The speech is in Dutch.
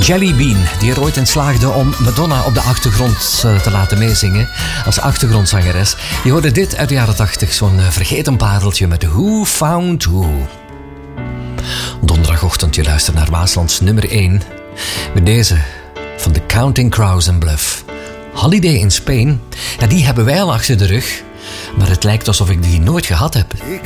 Jelly Bean, die er ooit in slaagde om Madonna op de achtergrond te laten meezingen als achtergrondzangeres. Je hoorde dit uit de jaren 80, zo'n vergeten pareltje met Who Found Who. Donderdagochtend, je luistert naar Waaslands nummer 1. Met deze van de Counting Crows and Bluff. Holiday in Spain, ja, die hebben wij al achter de rug. Maar het lijkt alsof ik die nooit gehad heb. Ik